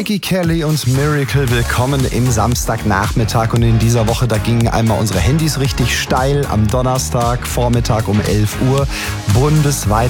Iggy Kelly und Miracle, willkommen im Samstagnachmittag. Und in dieser Woche, da gingen einmal unsere Handys richtig steil. Am Donnerstag Vormittag um 11 Uhr bundesweit